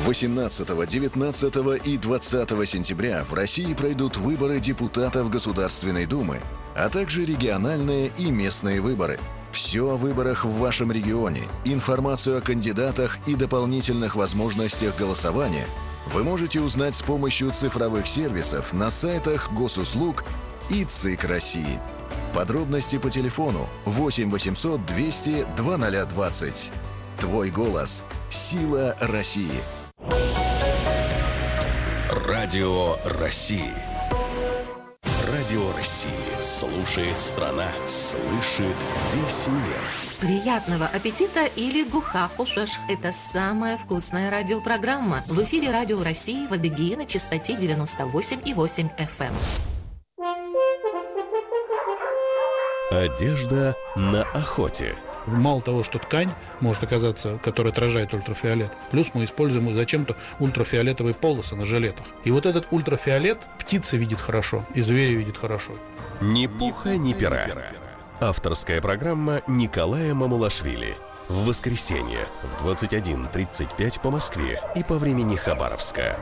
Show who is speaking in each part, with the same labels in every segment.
Speaker 1: 18, 19 и 20 сентября в России пройдут выборы депутатов Государственной Думы, а также региональные и местные выборы. Все о выборах в вашем регионе, информацию о кандидатах и дополнительных возможностях голосования вы можете узнать с помощью цифровых сервисов на сайтах Госуслуг и ЦИК России. Подробности по телефону 8 800 200 2020. Твой голос – сила России. Радио России. Радио России. Слушает страна. Слышит весь мир.
Speaker 2: Приятного аппетита или гухафушеш. Это самая вкусная радиопрограмма. В эфире Радио России в Адыгее на частоте 98,8 FM.
Speaker 1: Одежда на охоте.
Speaker 3: Мало того, что ткань может оказаться, которая отражает ультрафиолет, плюс мы используем зачем-то ультрафиолетовые полосы на жилетах. И вот этот ультрафиолет птица видит хорошо, и звери видит хорошо.
Speaker 1: Ни пуха, ни пера. Авторская программа Николая Мамулашвили. В воскресенье в 21:35 по Москве и по времени Хабаровска.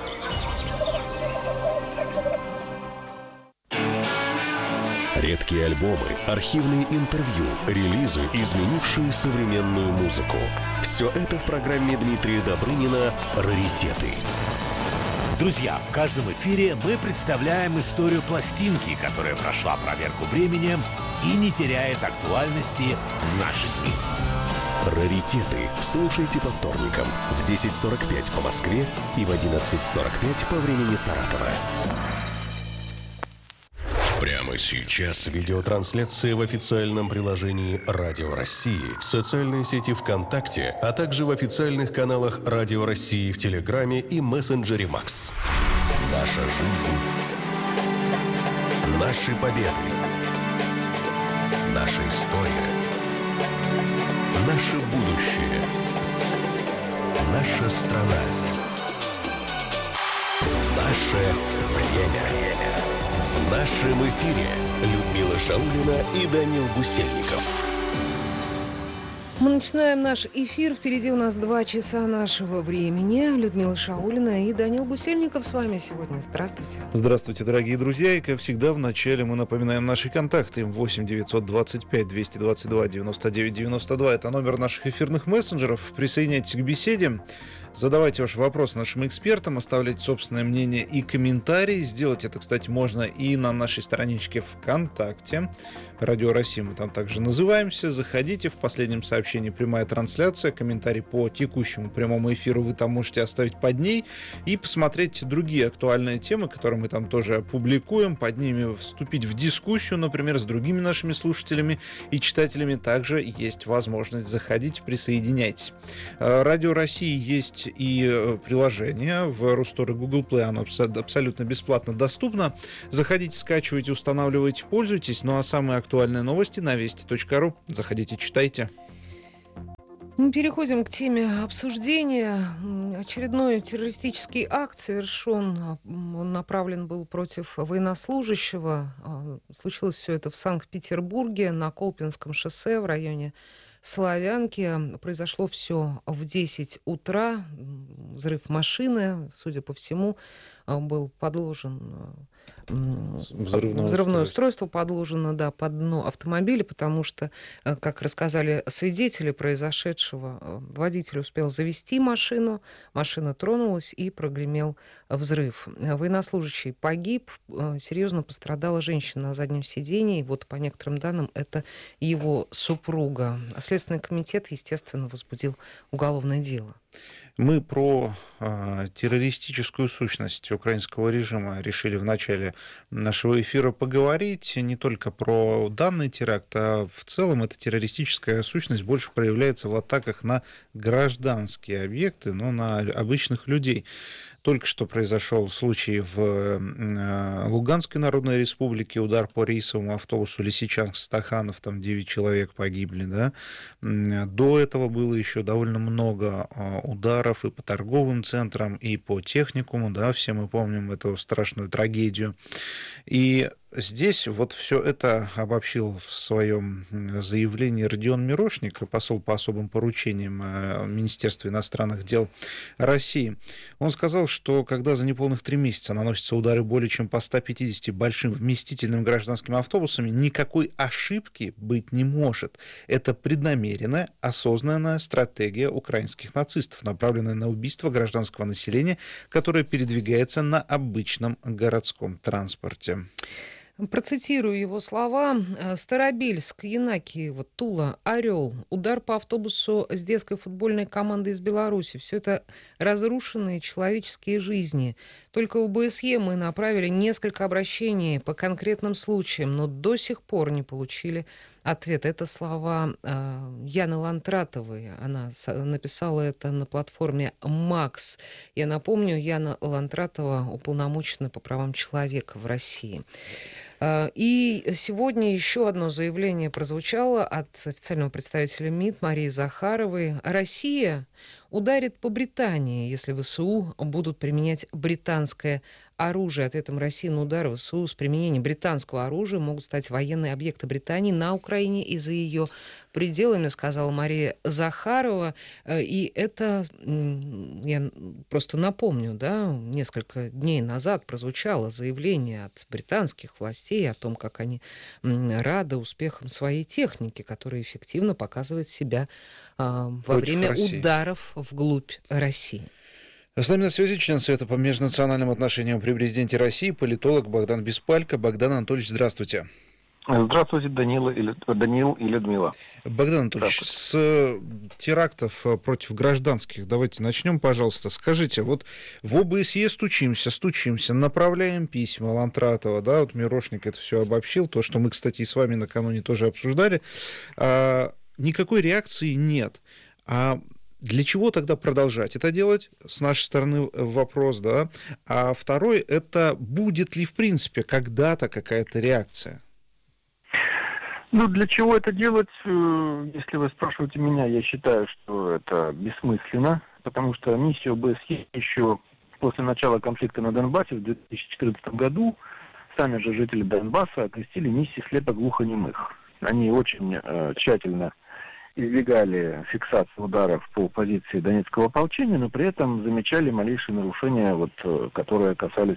Speaker 1: Редкие альбомы, архивные интервью, релизы, изменившие современную музыку. Все это в программе Дмитрия Добрынина «Раритеты».
Speaker 4: Друзья, в каждом эфире мы представляем историю пластинки, которая прошла проверку временем и не теряет актуальности в наши дни.
Speaker 1: «Раритеты» слушайте по вторникам в 10:45 по Москве и в 11:45 по времени Саратова. Прямо сейчас видеотрансляция в официальном приложении Радио России, в социальной сети ВКонтакте, а также в официальных каналах Радио России в Телеграме и мессенджере Макс. Наша жизнь. Наши победы. Наша история. Наше будущее. Наша страна. Наше время. В нашем эфире Людмила Шаулина и Данил Гусельников.
Speaker 5: Мы начинаем наш эфир. Впереди у нас 2 часа нашего времени. Людмила Шаулина и Данил Гусельников с вами сегодня. Здравствуйте.
Speaker 3: Здравствуйте, дорогие друзья. И, как всегда, в начале мы напоминаем наши контакты. 8 925 222 99 92. Это номер наших эфирных мессенджеров. Присоединяйтесь к беседе. Задавайте ваши вопросы нашим экспертам, оставляйте собственное мнение и комментарии. Сделать это, кстати, можно и на нашей страничке ВКонтакте. Радио России мы там также называемся. Заходите, в последнем сообщении прямая трансляция. Комментарий по текущему прямому эфиру вы там можете оставить под ней и посмотреть другие актуальные темы, которые мы там тоже публикуем. Под ними вступить в дискуссию, например, с другими нашими слушателями и читателями. Также есть возможность заходить, присоединяйтесь. Радио России есть и приложение в Рустор и Google Play, оно абсолютно бесплатно доступно. Заходите, скачивайте, устанавливайте, пользуйтесь. Ну а самые актуальные новости на вести.ру. Заходите, читайте.
Speaker 5: Мы переходим к теме обсуждения. Очередной террористический акт совершен. Он направлен был против военнослужащего. Случилось все это в Санкт-Петербурге на Колпинском шоссе в районе Славянки. Произошло все в 10 утра. Взрыв машины, судя по всему, был подложен взрывное устройство подложено, да, под дно автомобиля, потому что, как рассказали свидетели произошедшего, водитель успел завести машину, машина тронулась и прогремел взрыв. Военнослужащий погиб, серьезно пострадала женщина на заднем сидении, и вот по некоторым данным это его супруга. Следственный комитет, естественно, возбудил уголовное дело.
Speaker 3: Мы про террористическую сущность украинского режима решили в начале нашего эфира поговорить. Не только про данный теракт, а в целом эта террористическая сущность больше проявляется в атаках на гражданские объекты, но на обычных людей. Только что произошел случай в Луганской Народной Республике, удар по рейсовому автобусу Лисичанск-Стаханов, там 9 человек погибли, да. До этого было еще довольно много ударов и по торговым центрам, и по техникуму, да, все мы помним эту страшную трагедию. И здесь вот все это обобщил в своем заявлении Родион Мирошник, посол по особым поручениям Министерства иностранных дел России. Он сказал, что когда за неполных 3 месяца наносятся удары более чем по 150 большим вместительным гражданским автобусам, никакой ошибки быть не может. Это преднамеренная, осознанная стратегия украинских нацистов, направленная на убийство гражданского населения, которое передвигается на обычном городском транспорте.
Speaker 5: Процитирую его слова. Старобельск, Янакиево, Тула, Орел. Удар по автобусу с детской футбольной командой из Беларуси. Все это разрушенные человеческие жизни. Только в ОБСЕ мы направили несколько обращений по конкретным случаям, но до сих пор не получили ответ. Это слова Яны Лантратовой. Она написала это на платформе «Макс». Я напомню, Яна Лантратова уполномочена по правам человека в России. И сегодня еще одно заявление прозвучало от официального представителя МИД Марии Захаровой. Россия ударит по Британии, если ВСУ будут применять британское оружие. Ответом России на удары ВСУ с применением британского оружия могут стать военные объекты Британии на Украине и за ее пределами, сказала Мария Захарова. И это, я просто напомню, да, несколько дней назад прозвучало заявление от британских властей о том, как они рады успехам своей техники, которая эффективно показывает себя во время ударов вглубь России.
Speaker 3: С нами на связи член Совета по межнациональным отношениям при президенте России, политолог Богдан Беспалько. Богдан Анатольевич, здравствуйте.
Speaker 6: Здравствуйте, Данил и Людмила.
Speaker 3: Богдан Анатольевич, с терактов против гражданских давайте начнем, пожалуйста. Скажите, вот в ОБСЕ стучимся, направляем письма Лантратова, да, вот Мирошник это все обобщил, то, что мы, кстати, и с вами накануне тоже обсуждали, никакой реакции нет. Для чего тогда продолжать это делать? С нашей стороны вопрос, да. А второй, это будет ли в принципе когда-то какая-то реакция?
Speaker 6: Ну, для чего это делать, если вы спрашиваете меня, я считаю, что это бессмысленно, потому что миссия ОБСЕ еще после начала конфликта на Донбассе в 2014 году сами же жители Донбасса окрестили миссией слепо-глухонемых. Они очень тщательно избегали фиксации ударов по позиции Донецкого ополчения, но при этом замечали малейшие нарушения, которые касались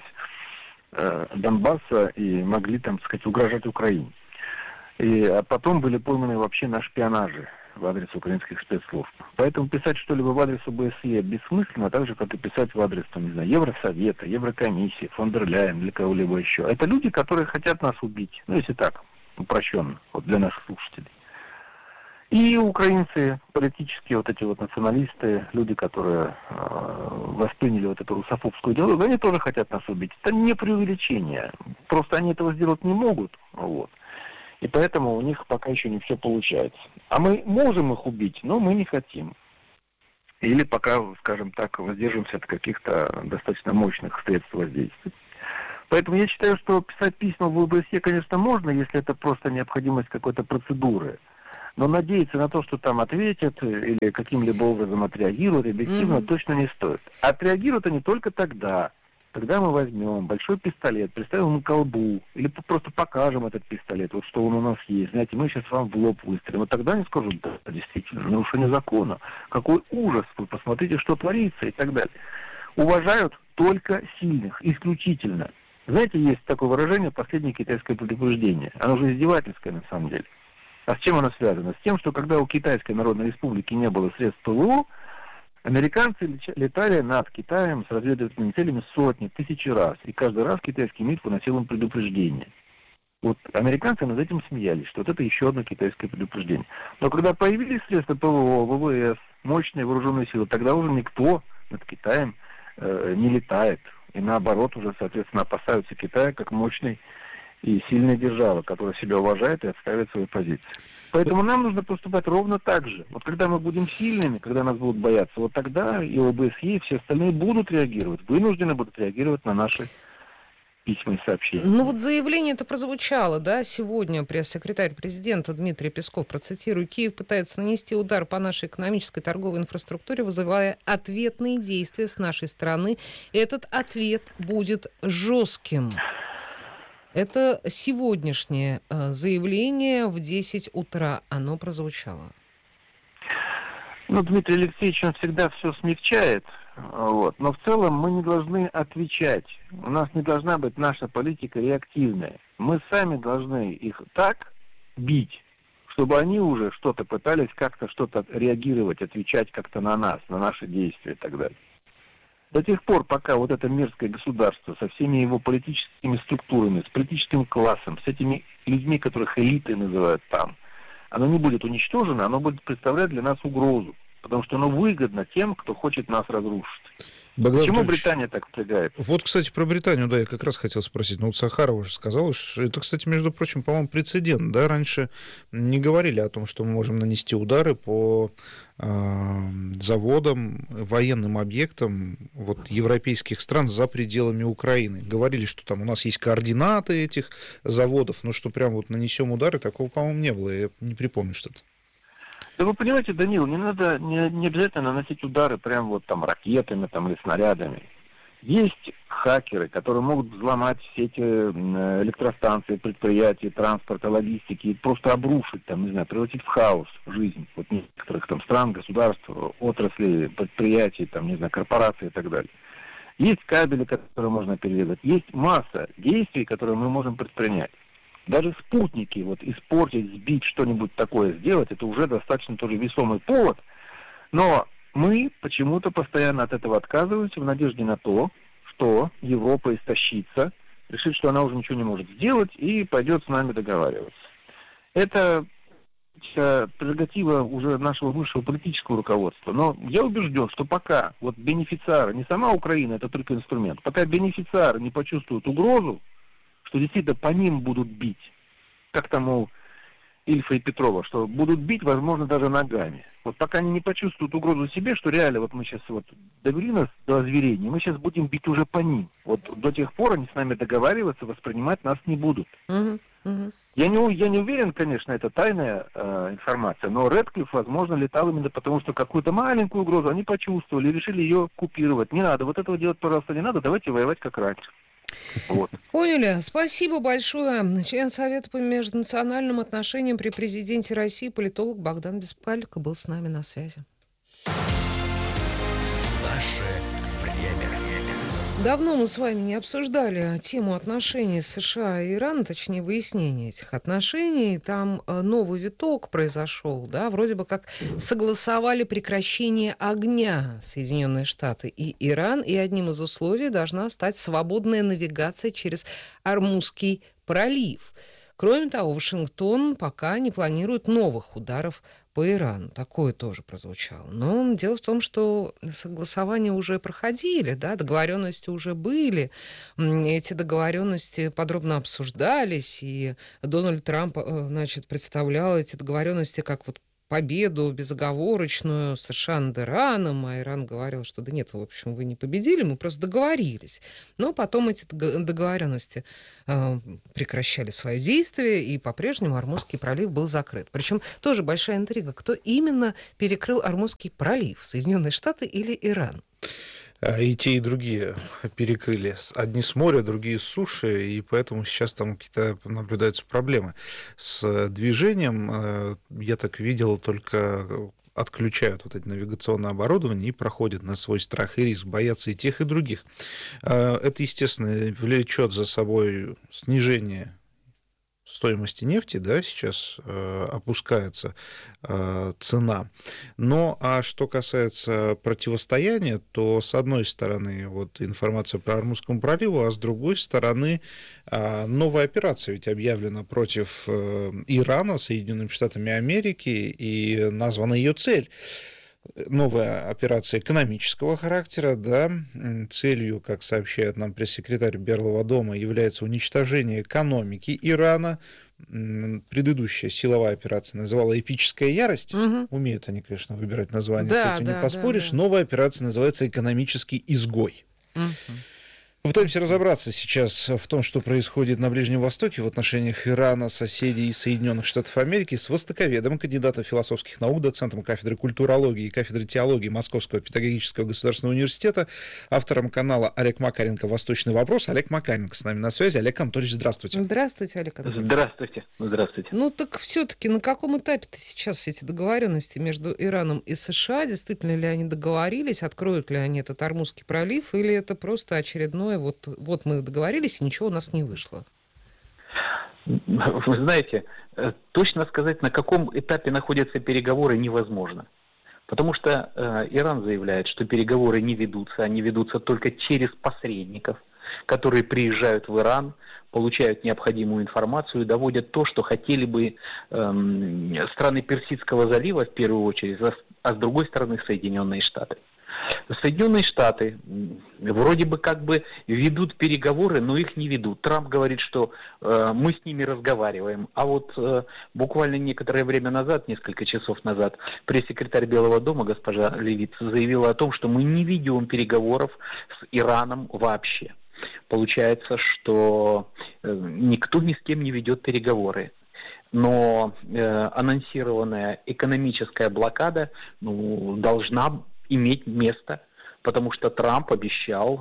Speaker 6: Донбасса и могли, там, так сказать, угрожать Украине. А потом были пойманы вообще на шпионаже в адрес украинских спецслужб. Поэтому писать что-либо в адрес ОБСЕ бессмысленно, так же, как и писать в адрес, там, не знаю, Евросовета, Еврокомиссии, фон дер Ляйен, для кого-либо еще. Это люди, которые хотят нас убить. Ну, если так, упрощенно, вот для наших слушателей. И украинцы, политические вот эти вот националисты, люди, которые восприняли вот эту русофобскую идеологию, они тоже хотят нас убить. Это не преувеличение. Просто они этого сделать не могут. Вот. И поэтому у них пока еще не все получается. А мы можем их убить, но мы не хотим. Или пока, скажем так, воздержимся от каких-то достаточно мощных средств воздействия. Поэтому я считаю, что писать письма в ОБСЕ, конечно, можно, если это просто необходимость какой-то процедуры. Но надеяться на то, что там ответят или каким-либо образом отреагируют, объективно точно не стоит. Отреагируют они только тогда, когда мы возьмем большой пистолет, приставим ему к колбу, или просто покажем этот пистолет, вот что он у нас есть. Знаете, мы сейчас вам в лоб выстрелим. Вот тогда они скажут, да, действительно, нарушение закона. Какой ужас, вы посмотрите, что творится и так далее. Уважают только сильных, исключительно. Знаете, есть такое выражение «последнее китайское предупреждение». Оно же издевательское на самом деле. А с чем оно связано? С тем, что когда у Китайской Народной Республики не было средств ПВО, американцы летали над Китаем с разведывательными целями сотни, тысячи раз. И каждый раз китайский МИД выносил им предупреждение. Вот американцы над этим смеялись, что вот это еще одно китайское предупреждение. Но когда появились средства ПВО, ВВС, мощные вооруженные силы, тогда уже никто над Китаем не летает. И наоборот уже, соответственно, опасаются Китая как мощной и сильная держава, которая себя уважает и отстаивает свои позиции. Поэтому нам нужно поступать ровно так же. Вот когда мы будем сильными, когда нас будут бояться, вот тогда и ОБСЕ, и все остальные будут реагировать, вынуждены будут реагировать на наши письма и сообщения.
Speaker 5: Ну вот заявление это прозвучало, да, сегодня пресс-секретарь президента Дмитрий Песков, процитирую, Киев пытается нанести удар по нашей экономической торговой инфраструктуре, вызывая ответные действия с нашей стороны. Этот ответ будет жестким. Это сегодняшнее заявление в 10 утра, оно прозвучало.
Speaker 6: Ну, Дмитрий Алексеевич, он всегда все смягчает, вот. Но в целом мы не должны отвечать. У нас не должна быть наша политика реактивная. Мы сами должны их так бить, чтобы они уже что-то пытались как-то что-то реагировать, отвечать как-то на нас, на наши действия и так далее. До тех пор, пока вот это мерзкое государство со всеми его политическими структурами, с политическим классом, с этими людьми, которых элиты называют там, оно не будет уничтожено, оно будет представлять для нас угрозу, потому что оно выгодно тем, кто хочет нас разрушить.
Speaker 3: Богдан
Speaker 6: Почему
Speaker 3: Анатольевич,
Speaker 6: Британия так впрягает?
Speaker 3: Вот, кстати, про Британию, да, я как раз хотел спросить. Ну, вот Сахарова же сказала, что это, кстати, между прочим, по-моему, прецедент, да, раньше не говорили о том, что мы можем нанести удары по заводам, военным объектам вот, европейских стран за пределами Украины. Говорили, что там у нас есть координаты этих заводов, но что прям вот нанесем удары, такого, по-моему, не было, я не припомню что-то.
Speaker 6: Да вы понимаете, Данил, не надо, не обязательно наносить удары прям вот там ракетами там, или снарядами. Есть хакеры, которые могут взломать все эти электростанции, предприятия, транспорта, логистики, и просто обрушить, там, не знаю, превратить в хаос жизнь вот некоторых там стран, государств, отраслей, предприятий, там, не знаю, корпораций и так далее. Есть кабели, которые можно перерезать. Есть масса действий, которые мы можем предпринять. Даже спутники, вот испортить, сбить, что-нибудь такое сделать, это уже достаточно тоже весомый повод. Но мы почему-то постоянно от этого отказываемся в надежде на то, что Европа истощится, решит, что она уже ничего не может сделать и пойдет с нами договариваться. Это прерогатива уже нашего высшего политического руководства. Но я убежден, что пока вот бенефициары, не сама Украина, это только инструмент, пока бенефициары не почувствуют угрозу, что действительно по ним будут бить, как там у Ильфа и Петрова, что будут бить, возможно, даже ногами. Вот пока они не почувствуют угрозу себе, что реально вот мы сейчас вот довели нас до озверения, мы сейчас будем бить уже по ним. Вот до тех пор они с нами договариваться, воспринимать нас не будут. Я не уверен, конечно, это тайная информация, но Рэдклифф, возможно, летал именно потому, что какую-то маленькую угрозу они почувствовали и решили ее купировать. Не надо, вот этого делать, пожалуйста, не надо, давайте воевать как раньше. Вот.
Speaker 5: Поняли. Спасибо большое. Член Совета по межнациональным отношениям при президенте России, политолог Богдан Беспалко был с нами на связи.
Speaker 1: Наше время.
Speaker 5: Давно мы с вами не обсуждали тему отношений США и Ирана, точнее, выяснения этих отношений. Там новый виток произошел, да, вроде бы как согласовали прекращение огня Соединенные Штаты и Иран, и одним из условий должна стать свободная навигация через Ормузский пролив. Кроме того, Вашингтон пока не планирует новых ударов по Ирану. Такое тоже прозвучало. Но дело в том, что согласования уже проходили, да, договоренности уже были. Эти договоренности подробно обсуждались, и Дональд Трамп, значит, представлял эти договоренности как вот победу безоговорочную США над Ираном, а Иран говорил, что да нет, в общем, вы не победили, мы просто договорились. Но потом эти договоренности прекращали свое действие, и по-прежнему Ормузский пролив был закрыт. Причем тоже большая интрига, кто именно перекрыл Ормузский пролив, Соединенные Штаты или Иран?
Speaker 3: И те, и другие перекрыли. Одни с моря, другие с суши, и поэтому сейчас там какие-то наблюдаются проблемы с движением. Я так видел, только отключают вот это навигационное оборудование и проходят на свой страх и риск, боятся и тех, и других. Это, естественно, влечет за собой снижение стоимости нефти, да, сейчас опускается цена. Но а что касается противостояния, то с одной стороны вот информация по Ормузскому проливу, а с другой стороны новая операция ведь объявлена против Ирана Соединенными Штатами Америки, и названа ее цель. Новая операция экономического характера, да, целью, как сообщает нам пресс-секретарь Белого дома, является уничтожение экономики Ирана. Предыдущая силовая операция называла «Эпическая ярость». Умеют они, конечно, выбирать название, да, с этим не поспоришь. Да. Новая операция называется «Экономический изгой». Попытаемся разобраться сейчас в том, что происходит на Ближнем Востоке в отношениях Ирана, соседей и Соединенных Штатов Америки с востоковедом, кандидатом философских наук, доцентом кафедры культурологии и кафедры теологии Московского педагогического государственного университета, автором канала Олег Макаренко «Восточный вопрос». Олег Макаренко с нами на связи. Олег Анатольевич, здравствуйте.
Speaker 5: Здравствуйте, Олег Анатольевич.
Speaker 6: Здравствуйте. Здравствуйте.
Speaker 5: Ну так все-таки на каком этапе-то сейчас эти договоренности между Ираном и США? Действительно ли они договорились? Откроют ли они этот Ормузский пролив? Или это просто очередное вот мы договорились, и ничего у нас не вышло?
Speaker 7: Вы знаете, точно сказать, на каком этапе находятся переговоры, невозможно. Потому что Иран заявляет, что переговоры не ведутся, они ведутся только через посредников, которые приезжают в Иран, получают необходимую информацию и доводят то, что хотели бы страны Персидского залива в первую очередь, а с другой стороны Соединенные Штаты. Соединенные Штаты вроде бы как бы ведут переговоры, но их не ведут. Трамп говорит, что мы с ними разговариваем. А вот буквально некоторое время назад, несколько часов назад, пресс-секретарь Белого дома госпожа Левиц заявила о том, что мы не ведем переговоров с Ираном вообще. Получается, что никто ни с кем не ведет переговоры. Но анонсированная экономическая блокада должна иметь место, потому что Трамп обещал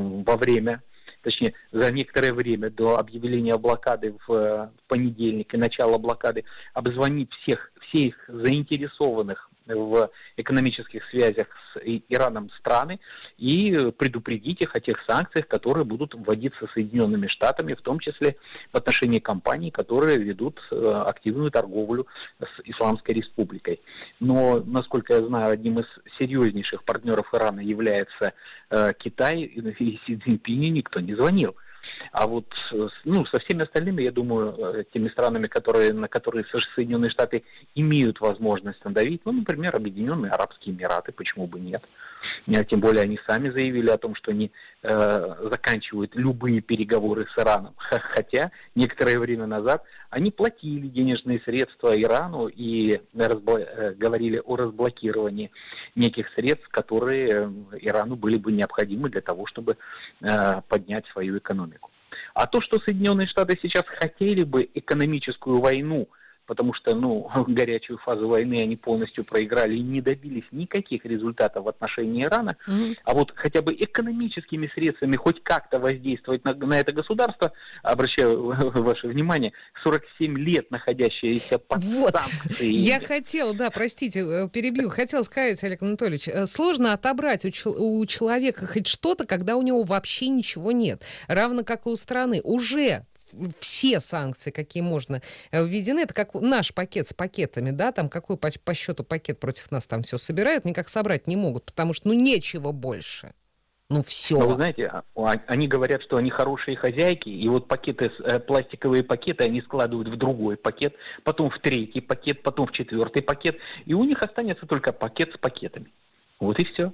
Speaker 7: за некоторое время до объявления блокады в понедельник и начала блокады обзвонить всех заинтересованных в экономических связях с Ираном страны и предупредить их о тех санкциях, которые будут вводиться Соединенными Штатами, в том числе в отношении компаний, которые ведут активную торговлю с Исламской Республикой. Но, насколько я знаю, одним из серьезнейших партнеров Ирана является Китай, и Си Цзиньпиню никто не звонил. А вот со всеми остальными, я думаю, теми странами, на которые Соединенные Штаты имеют возможность надавить, например, Объединенные Арабские Эмираты, почему бы нет. Тем более они сами заявили о том, что они заканчивают любые переговоры с Ираном. Хотя некоторое время назад они платили денежные средства Ирану и говорили о разблокировании неких средств, которые Ирану были бы необходимы для того, чтобы поднять свою экономику. А то, что Соединенные Штаты сейчас хотели бы экономическую войну, потому что, горячую фазу войны они полностью проиграли и не добились никаких результатов в отношении Ирана, а вот хотя бы экономическими средствами хоть как-то воздействовать на это государство, обращаю ваше внимание, 47 лет находящееся под санкциями.
Speaker 5: Я хотела, перебью, хотела сказать, Олег Анатольевич, сложно отобрать у человека хоть что-то, когда у него вообще ничего нет. Равно как и у страны. Уже все санкции, какие можно, введены. Это как наш пакет с пакетами, да, там какой по счету пакет против нас там все собирают, никак собрать не могут, потому что, нечего больше. Все.
Speaker 7: Но вы знаете, они говорят, что они хорошие хозяйки, и вот пластиковые пакеты они складывают в другой пакет, потом в третий пакет, потом в четвертый пакет, и у них останется только пакет с пакетами. Вот и все.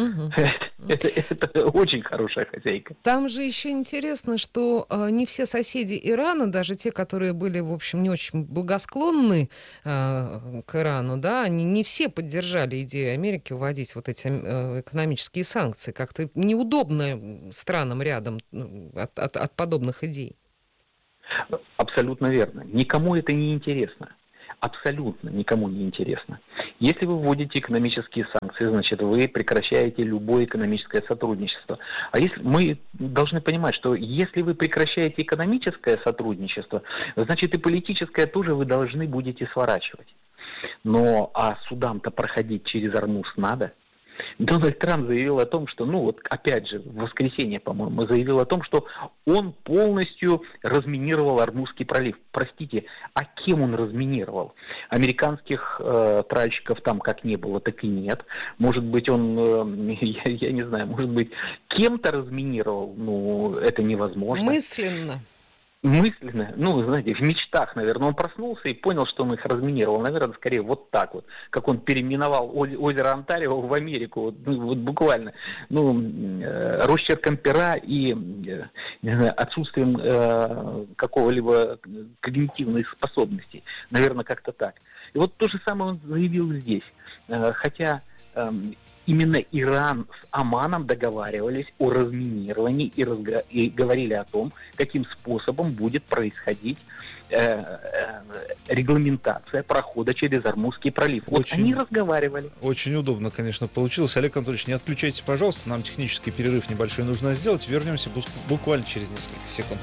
Speaker 7: Это очень хорошая хозяйка.
Speaker 5: Там же еще интересно, что не все соседи Ирана, даже те, которые были, в общем, не очень благосклонны к Ирану, да, они не все поддержали идею Америки вводить вот эти экономические санкции. Как-то неудобно странам рядом от подобных идей.
Speaker 7: Абсолютно верно. Никому это не интересно. Абсолютно никому не интересно. Если вы вводите экономические санкции, значит, вы прекращаете любое экономическое сотрудничество. А мы должны понимать, что если вы прекращаете экономическое сотрудничество, значит и политическое тоже вы должны будете сворачивать. А судам-то проходить через Ормуз надо. Дональд Трамп заявил о том, что, опять же, в воскресенье, по-моему, заявил о том, что он полностью разминировал Ормузский пролив. Простите, а кем он разминировал? Американских тральщиков там как не было, так и нет. Может быть, он, я не знаю, может быть, кем-то разминировал? Это невозможно. Мысленно, знаете, в мечтах, наверное, он проснулся и понял, что он их разминировал. Наверное, скорее вот так вот, как он переименовал озеро Онтарио в Америку, вот буквально, росчерком пера и отсутствием какого-либо когнитивных способностей. Наверное, как-то так. И вот то же самое он заявил здесь. Хотя именно Иран с Оманом договаривались о разминировании и говорили о том, каким способом будет происходить регламентация прохода через Ормузский пролив. Вот они разговаривали.
Speaker 3: Очень удобно, конечно, получилось. Олег Анатольевич, не отключайтесь, пожалуйста. Нам технический перерыв небольшой нужно сделать. Вернемся буквально через несколько секунд.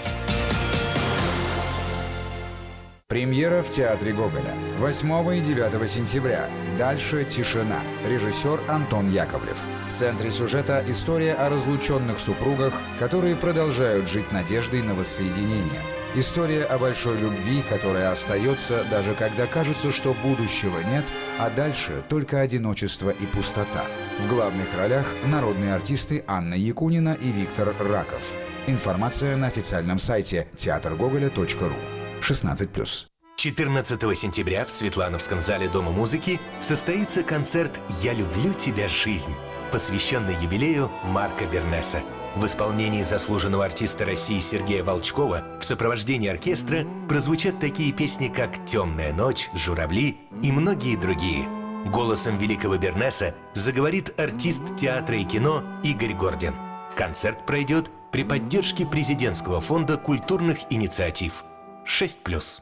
Speaker 8: Премьера в Театре Гоголя. 8 и 9 сентября. Дальше тишина. Режиссер Антон Яковлев. В центре сюжета история о разлученных супругах, которые продолжают жить надеждой на воссоединение. История о большой любви, которая остается, даже когда кажется, что будущего нет, а дальше только одиночество и пустота. В главных ролях народные артисты Анна Якунина и Виктор Раков. Информация на официальном сайте театргоголя.ру. 16+.
Speaker 9: 14 сентября в Светлановском зале Дома музыки состоится концерт «Я люблю тебя, жизнь», посвященный юбилею Марка Бернеса. В исполнении заслуженного артиста России Сергея Волчкова в сопровождении оркестра прозвучат такие песни, как «Темная ночь», «Журавли» и многие другие. Голосом великого Бернеса заговорит артист театра и кино Игорь Гордин. Концерт пройдет при поддержке Президентского фонда культурных инициатив. 6+.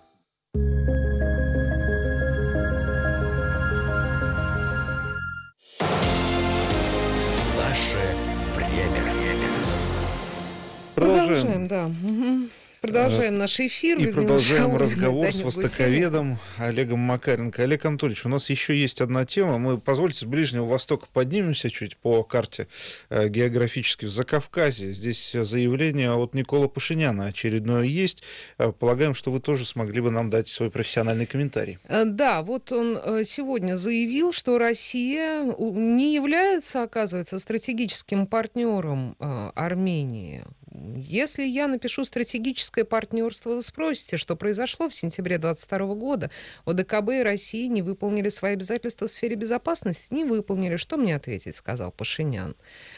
Speaker 4: Наше время.
Speaker 5: Продолжаем, да. Продолжаем наш эфир.
Speaker 3: И продолжаем разговор с
Speaker 5: Даня
Speaker 3: востоковедом Олегом Макаренко. Олег Анатольевич, у нас еще есть одна тема. Мы, позвольте, с Ближнего Востока поднимемся чуть по карте географически в Закавказье. Здесь заявление от Никола Пашиняна очередное есть. Полагаем, что вы тоже смогли бы нам дать свой профессиональный комментарий. Да,
Speaker 5: вот он сегодня заявил, что Россия не является, оказывается, стратегическим партнером Армении. Если я напишу стратегическое партнерство, вы спросите, что произошло в сентябре 2022 года. ОДКБ и Россия не выполнили свои обязательства в сфере безопасности? Не выполнили. Что мне ответить, сказал Пашинян.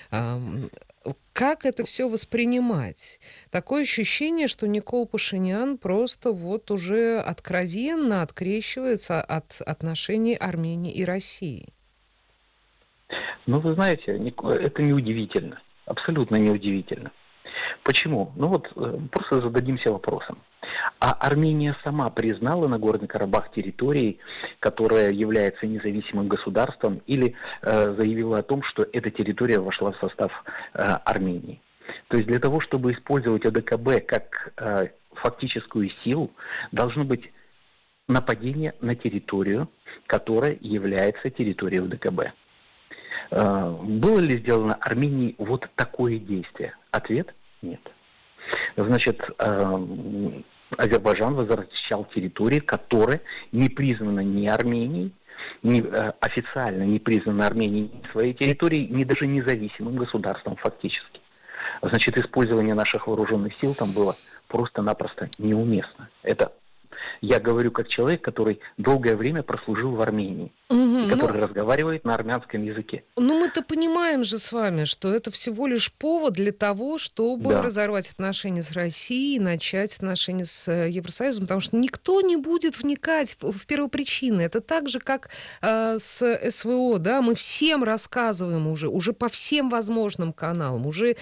Speaker 5: Как это все воспринимать? Такое ощущение, что Никол Пашинян просто вот уже откровенно открещивается от отношений Армении и России.
Speaker 7: Ну, вы знаете, это неудивительно. Абсолютно неудивительно. Почему? Ну вот просто зададимся вопросом. А Армения сама признала Нагорный Карабах территорией, которая является независимым государством, или заявила о том, что эта территория вошла в состав Армении? То есть для того, чтобы использовать ОДКБ как фактическую силу, должно быть нападение на территорию, которая является территорией ОДКБ. Было ли сделано Армении вот такое действие? Ответ – нет. Значит, Азербайджан возвращал территории, которые не признаны ни Арменией, официально не признаны Арменией ни своей территорией, ни даже независимым государством фактически. Значит, использование наших вооруженных сил там было просто-напросто неуместно. Это я говорю как человек, который долгое время прослужил в Армении, и который разговаривает на армянском языке.
Speaker 5: Ну, мы-то понимаем же с вами, что это всего лишь повод для того, чтобы разорвать отношения с Россией, начать отношения с Евросоюзом, потому что никто не будет вникать в первопричины. Это так же, как с СВО, да, мы всем рассказываем уже по всем возможным каналам, уже,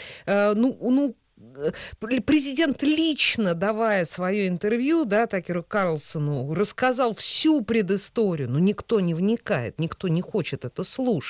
Speaker 5: президент лично, давая свое интервью, да, Такеру Карлсону, рассказал всю предысторию, но никто не вникает, никто не хочет это слушать.